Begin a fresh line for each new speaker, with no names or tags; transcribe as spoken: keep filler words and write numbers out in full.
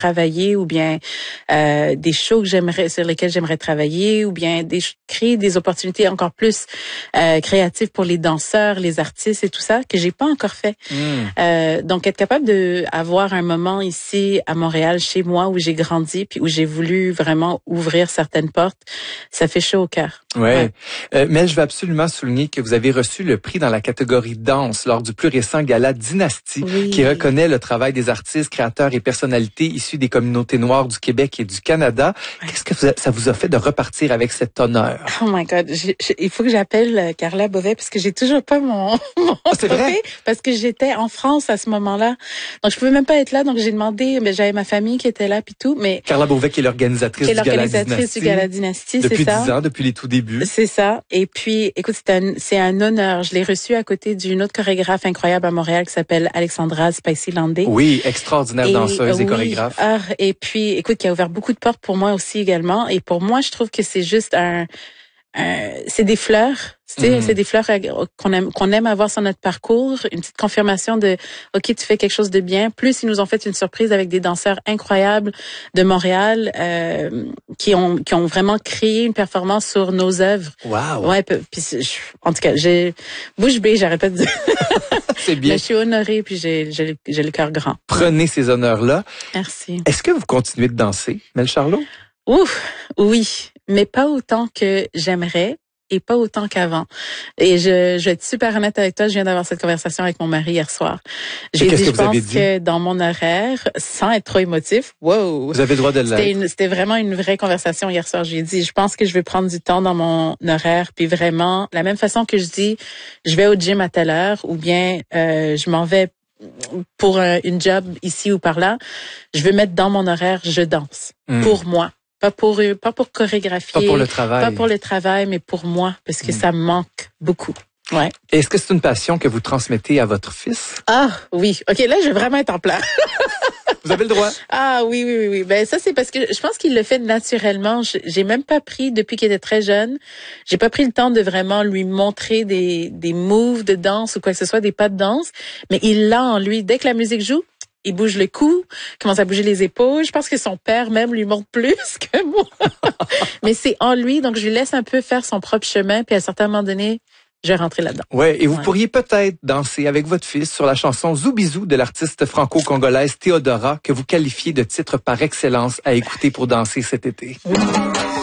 travailler ou bien euh, des shows que j'aimerais sur lesquels j'aimerais travailler ou bien des créer des opportunités encore plus euh, créatives pour les danseurs, les artistes et tout ça que j'ai pas encore fait. Mm. Euh, donc être capable de avoir un moment ici à Montréal chez moi où j'ai grandi puis où j'ai voulu vraiment ouvrir certaines portes, ça fait chaud au cœur.
Ouais. ouais. Euh, mais je veux absolument souligner que vous avez reçu le prix dans la catégorie danse lors du plus récent gala Dynastie, oui. qui reconnaît le travail des artistes, créateurs et personnalités issus des communautés noires du Québec et du Canada. Ouais. Qu'est-ce que ça vous a fait de repartir avec cet honneur?
Oh my God, je, je, il faut que j'appelle Carla Beauvais parce que j'ai toujours pas mon, mon
oh, c'est vrai?
Parce que j'étais en France à ce moment-là, donc je pouvais même pas être là. Donc j'ai demandé, mais j'avais ma famille qui était là puis tout. Mais
Carla Beauvais qui est l'organisatrice,
qui est
du,
l'organisatrice
gala
du Gala Dynastie,
depuis
c'est ça?
dix ans, depuis les tout débuts.
C'est ça. Et puis, écoute, c'est un, c'est un honneur. Je l'ai reçu à côté d'une autre chorégraphe incroyable à Montréal qui s'appelle Alexandra Spicy-Landé.
Oui, extraordinaire et, danseuse et
oui,
chorégraphe.
Ah, et puis, écoute, qui a ouvert beaucoup de portes pour moi aussi également. Et pour moi, je trouve que c'est juste un, un c'est des fleurs. Tu sais, mm-hmm. c'est des fleurs qu'on aime, qu'on aime avoir sur notre parcours, une petite confirmation de, OK, tu fais quelque chose de bien. Plus, ils nous ont fait une surprise avec des danseurs incroyables de Montréal, euh, qui ont, qui ont vraiment créé une performance sur nos œuvres.
Wow.
Ouais, puis, je, en tout cas, j'ai, bouche bée, j'arrête pas de dire.
C'est bien.
Mais je suis honorée, puis j'ai, j'ai, j'ai le cœur grand.
Prenez ces honneurs-là.
Merci.
Est-ce que vous continuez de danser, Mel Charlot?
Ouf, oui, mais pas autant que j'aimerais. Et pas autant qu'avant. Et je, je vais être super honnête avec toi, je viens d'avoir cette conversation avec mon mari hier soir. J'ai dit,
que
je
vous
pense
avez dit?
que dans mon horaire, sans être trop émotif, wow.
Vous avez le droit de l'être.
C'était, une, c'était vraiment une vraie conversation hier soir. J'ai dit, je pense que je vais prendre du temps dans mon horaire, puis vraiment, la même façon que je dis, je vais au gym à telle heure, ou bien euh, je m'en vais pour un, une job ici ou par là, je veux mettre dans mon horaire, je danse, mmh. pour moi. Pas pour eux, pas pour chorégraphier.
Pas pour le travail.
Pas pour le travail, mais pour moi, parce que mmh. ça me manque beaucoup. Ouais.
Est-ce que c'est une passion que vous transmettez à votre fils?
Ah, oui. OK, là, je vais vraiment être en plein.
Vous avez le droit.
Ah, oui, oui, oui, oui. Ben, ça, c'est parce que je pense qu'il le fait naturellement. J'ai même pas pris, depuis qu'il était très jeune, j'ai pas pris le temps de vraiment lui montrer des, des moves de danse ou quoi que ce soit, des pas de danse. Mais il l'a en lui. Dès que la musique joue, il bouge le cou, commence à bouger les épaules. Je pense que son père même lui montre plus que moi. Mais c'est en lui, donc je lui laisse un peu faire son propre chemin, puis à un certain moment donné, je vais rentrer là-dedans.
Ouais, et vous
ouais.
pourriez peut-être danser avec votre fils sur la chanson Zoubizou de l'artiste franco-congolaise Théodora, que vous qualifiez de titre par excellence à écouter pour danser cet été. Oui.